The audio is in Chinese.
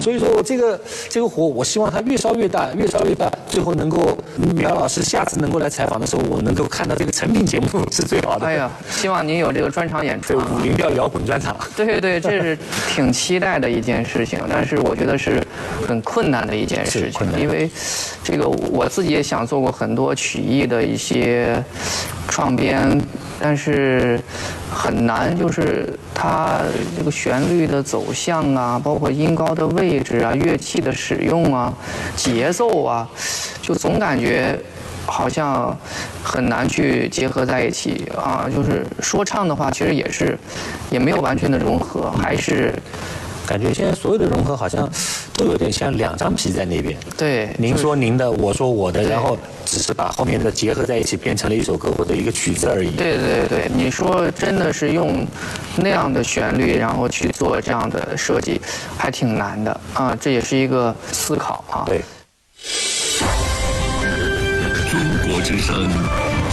所以说这个火，我希望它越烧越大，越烧越大，最后能够苗老师下次能够来采访的时候，我能够看到这个成品节目是最好的。 哎呀，希望您有这个专场演出。 武林调摇滚专场。 对对，这是挺期待的一件事情，但是我觉得是很困难的一件事情，因为这个我自己也想做过很多曲艺的一些创编，但是很难，就是它这个旋律的走向啊，包括音高的位置啊，乐器的使用啊，节奏啊，就总感觉好像很难去结合在一起啊。就是说唱的话，其实也没有完全的融合，还是感觉现在所有的融合好像都有点像两张皮在那边。 对， 您说您的，我说我的，然后只是把后面的结合在一起，变成了一首歌或者一个曲子而已。 对对对，你说真的是用那样的旋律，然后去做这样的设计，还挺难的啊。这也是一个思考啊。 对。 中国之声